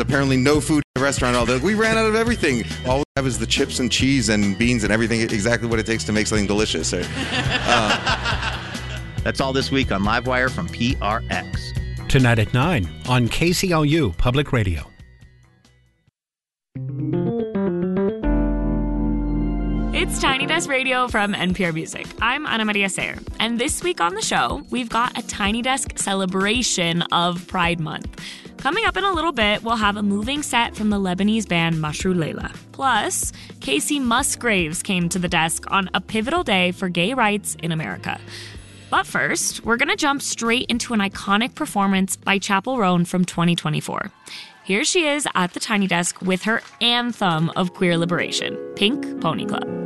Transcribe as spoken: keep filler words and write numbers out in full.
apparently no food in the restaurant. All that we ran out of everything. All we have is the chips and cheese and beans and everything. Exactly what it takes to make something delicious. Uh, That's all this week on Livewire from P R X. Tonight at nine on K C L U Public Radio. It's Tiny Desk Radio from N P R Music. I'm Ana Maria Sayer, and this week on the show, we've got a Tiny Desk celebration of Pride Month. Coming up in a little bit, we'll have a moving set from the Lebanese band Mashru Leila. Plus, Casey Musgraves came to the desk on a pivotal day for gay rights in America. But first, we're going to jump straight into an iconic performance by Chappell Roan from twenty twenty-four. Here she is at the Tiny Desk with her anthem of queer liberation, Pink Pony Club.